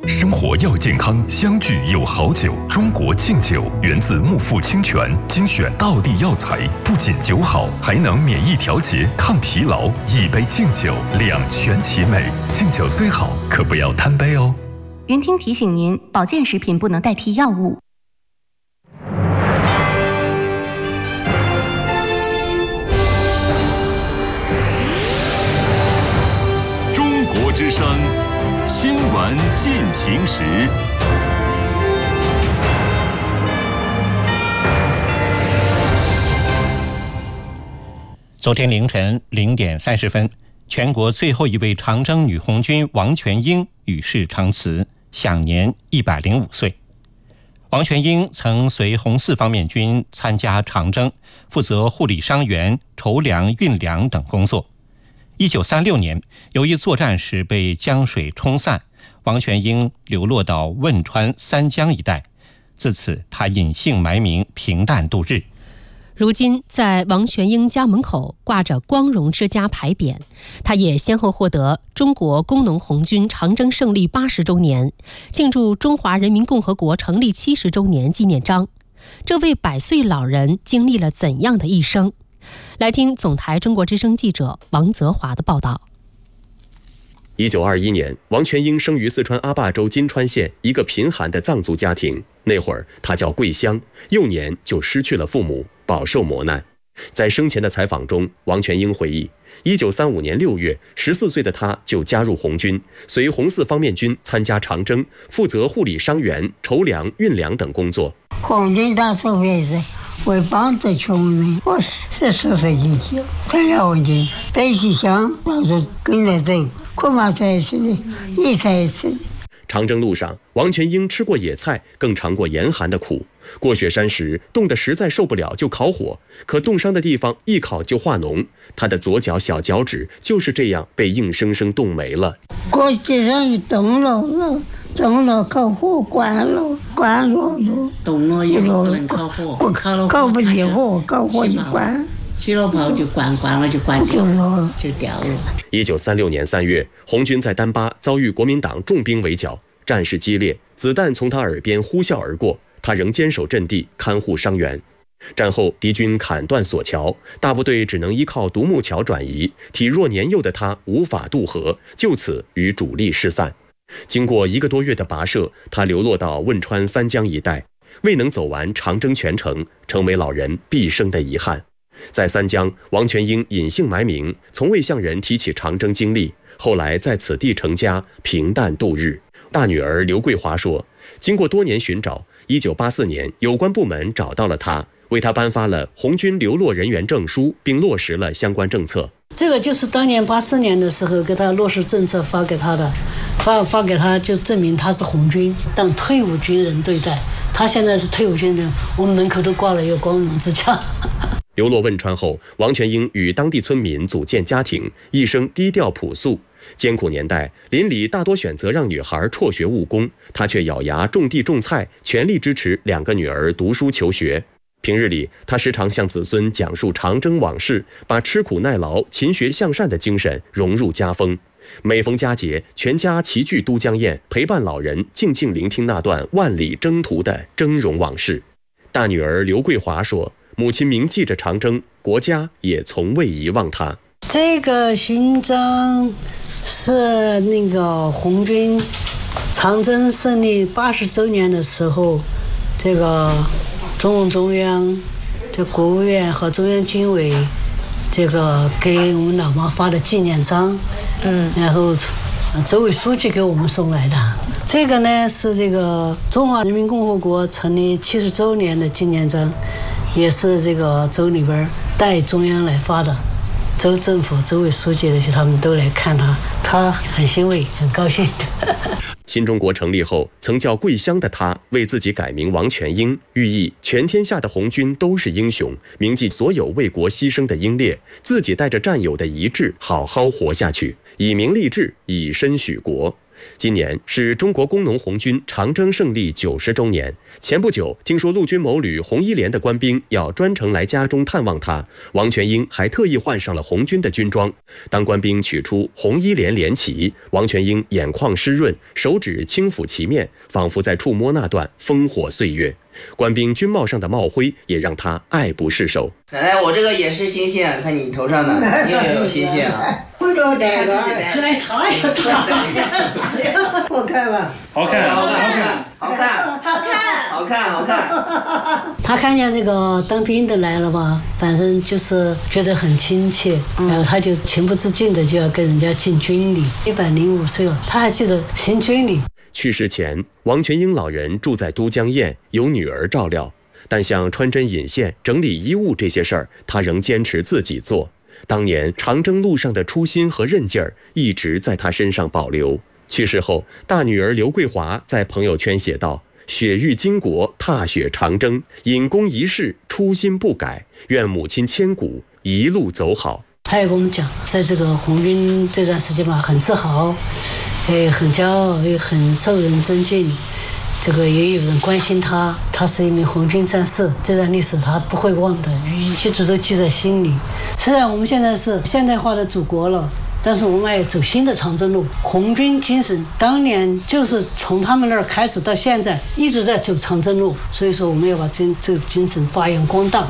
生活要健康，相聚有好酒。中国敬酒源自木富清泉精选道地药材，不仅酒好，还能免疫调节、抗疲劳。一杯敬酒，两全其美。敬酒虽好，可不要贪杯哦。 云听提醒您，保健食品不能代替药物。 中国之声新闻进行时。 昨天凌晨0点30分，全国最后一位长征女红军王全英与世长辞，享年105岁。王全英曾随红四方面军参加长征，负责护理伤员、筹粮、运粮等工作。1936年，由于作战时被江水冲散，王全英流落到汶川三江一带，自此他隐姓埋名，平淡度日。 如今在王全英家门口挂着光荣之家牌匾，他也先后获得中国工农红军长征胜利80周年、庆祝中华人民共和国成立70周年纪念章。这位100岁老人经历了怎样的一生？来听总台中国之声记者王泽华的报道。 1921年，王全英生于四川阿坝州金川县一个贫寒的藏族家庭。那会儿他叫桂香，幼年就失去了父母，饱受磨难。在生前的采访中，王全英回忆，1935年6月，14岁的他就加入红军，随红四方面军参加长征，负责护理伤员、筹粮、运粮等工作。 红军当时为帮助穷人，我14岁就去参加红军，背起枪，到处跟着走，苦嘛才是的，一才一次的。 长征路上，王全英吃过野菜，更尝过严寒的苦。过雪山时，冻得实在受不了，就烤火。可冻伤的地方一烤就化脓，他的左脚小脚趾就是这样被硬生生冻没了。 过雪山就冻了，烤火关了， 冻了以后不能烤火， 烤不起火，烤火就关。 起了泡就关了就关掉了，就掉了。 1936年3月，红军在丹巴遭遇国民党重兵围剿，战事激烈，子弹从他耳边呼啸而过，他仍坚守阵地，看护伤员。战后，敌军砍断索桥，大部队只能依靠独木桥转移，体弱年幼的他无法渡河，就此与主力失散。经过1个多月的跋涉，他流落到汶川三江一带，未能走完长征全程，成为老人毕生的遗憾。在三江，王全英隐姓埋名，从未向人提起长征经历，后来在此地成家，平淡度日。大女儿刘桂华说，经过多年寻找，1984年有关部门找到了他，为他颁发了红军流落人员证书，并落实了相关政策。 这个就是当年84年的时候给他落实政策发给他的，发给他就证明他是红军，当退伍军人对待。他现在是退伍军人，我们门口都挂了一个光荣之家。 流落汶川后，王全英与当地村民组建家庭，一生低调朴素。艰苦年代，邻里大多选择让女孩辍学务工，他却咬牙种地种菜，全力支持2个女儿读书求学。平日里，他时常向子孙讲述长征往事，把吃苦耐劳、勤学向善的精神融入家风。每逢佳节，全家齐聚都江堰，陪伴老人静静聆听那段万里征途的峥嵘往事。大女儿刘桂华说，母亲铭记着长征，国家也从未遗忘她。 这个勋章是那个红军长征胜利80周年的时候，这个中共中央、这国务院和中央军委这个给我们老妈发的纪念章，然后周委书记给我们送来的。这个呢是这个中华人民共和国成立70周年的纪念章，也是这个州里边代中央来发的，州政府、州委书记那些他们都来看他很欣慰，很高兴的。 新中国成立后，曾叫桂香的他为自己改名王全英，寓意全天下的红军都是英雄，铭记所有为国牺牲的英烈，自己带着战友的遗志好好活下去。 以明立志，以身许国。今年是中国工农红军长征胜利90周年。前不久，听说陆军某旅红一连的官兵要专程来家中探望他，王全英还特意换上了红军的军装。当官兵取出红一连连旗，王全英眼眶湿润，手指轻抚旗面，仿佛在触摸那段烽火岁月。官兵军帽上的帽徽也让他爱不释手。 奶奶，我这个也是新线，看你头上的，你也有新线啊。 我给我戴个，来他也戴，我看吧， 好看，好看。 他看见这个当兵的来了吧，反正就是觉得很亲切，然后他就情不自禁的就要跟人家进军礼。105岁了，他还记得行军礼。 去世前，王全英老人住在都江堰，有女儿照料，但像穿针引线、整理衣物这些事儿，他仍坚持自己做。当年长征路上的初心和韧劲儿一直在他身上保留。去世后，大女儿刘桂华在朋友圈写道：“雪域巾帼，踏雪长征，因公一事，初心不改，愿母亲千古，一路走好。” 他也跟我们讲，在这个红军这段时间吧，很自豪，很骄傲，也很受人尊敬。这个也有人关心他，他是一名红军战士，这段历史他不会忘的，一直都记在心里。虽然我们现在是现代化的祖国了，但是我们也走新的长征路。红军精神当年就是从他们那儿开始到现在一直在走长征路，所以说我们要把这个精神发扬光大。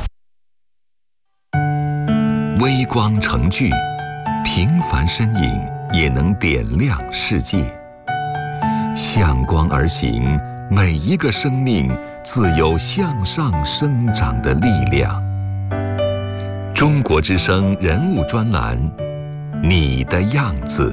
微光成炬，平凡身影也能点亮世界。向光而行，每一个生命自有向上生长的力量。中国之声人物专栏，你的样子。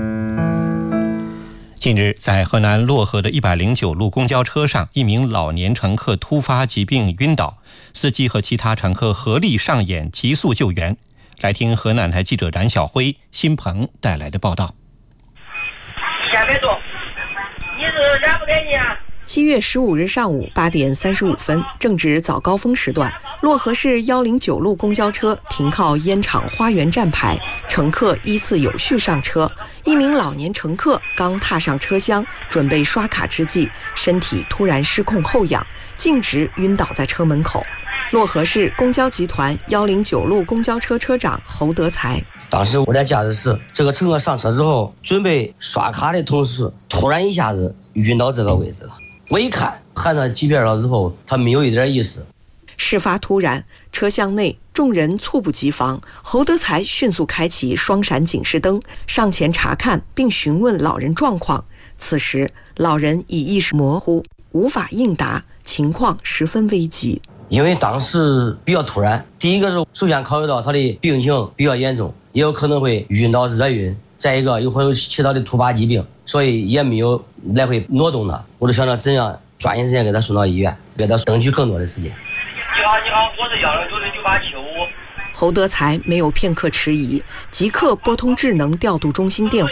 近日，在河南漯河的109路公交车上，一名老年乘客突发疾病晕倒，司机和其他乘客合力上演急速救援。来听河南台记者冉晓辉、辛鹏带来的报道。 下别动，你是赶不赶紧啊？7月15日上午8点35分，正值早高峰时段，漯河市109路公交车停靠烟厂花园站牌，乘客依次有序上车。一名老年乘客刚踏上车厢，准备刷卡之际，身体突然失控后仰，径直晕倒在车门口。漯河市公交集团109路公交车车长侯德才： 当时我在驾驶室，这个乘客上车之后，准备刷卡的同时，突然一下子晕到这个位置了。我一看，喊他几遍了之后，他没有一点意思。 事发突然，车厢内众人猝不及防，侯德才迅速开启双闪警示灯，上前查看并询问老人状况。此时，老人已意识模糊，无法应答，情况十分危急。 因为当时比较突然，第一个是首先考虑到他的病情比较严重，也有可能会晕到热晕，再一个有可能有其他的突发疾病，所以也没有来回挪动他。我就想着怎样抓紧时间给他送到医院，给他争取更多的时间。 你好，我是109-9875。侯德才没有片刻迟疑，即刻拨通智能调度中心电